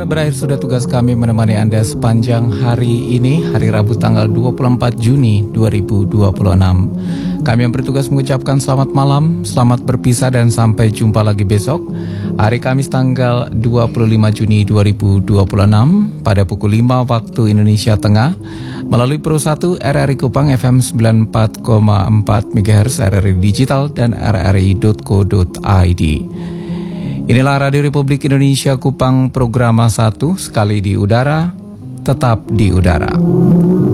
berakhir sudah tugas kami menemani Anda sepanjang hari ini, hari Rabu tanggal 24 Juni 2026. Kami yang bertugas mengucapkan selamat malam, selamat berpisah dan sampai jumpa lagi besok, hari Kamis tanggal 25 Juni 2026 pada pukul 5 waktu Indonesia Tengah melalui Pro 1 RRI Kupang FM 94,4 MHz RRI Digital dan rri.co.id. Inilah Radio Republik Indonesia Kupang Programa 1, sekali di udara, tetap di udara.